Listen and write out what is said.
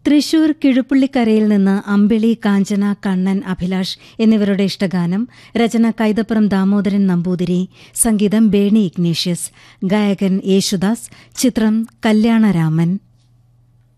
തൃശൂർ കിഴുപ്പള്ളിക്കരയിൽ നിന്ന് അമ്പിളി, കാഞ്ചന, കണ്ണൻ, അഭിലാഷ് എന്നിവരുടെ ഇഷ്ടഗാനം. രചന കൈതപ്പുറം ദാമോദരൻ നമ്പൂതിരി. സംഗീതം ബേണി ഇഗ്നേഷ്യസ്. ഗായകൻ യേശുദാസ്. ചിത്രം കല്യാണരാമൻ.